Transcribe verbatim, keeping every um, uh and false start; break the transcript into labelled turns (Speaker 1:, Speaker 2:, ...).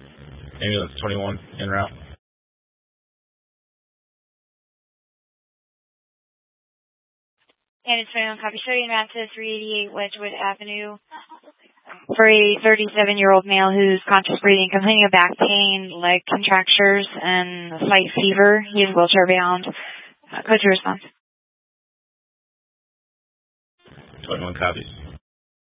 Speaker 1: Ambulance twenty-one, en route.
Speaker 2: And it's twenty-one, copy. Showing route to three eighty-eight Wedgewood Avenue for a thirty-seven-year-old male who's conscious breathing, complaining of back pain, leg contractures, and a slight fever. He is wheelchair bound. Uh, code to response.
Speaker 1: twenty-one copies.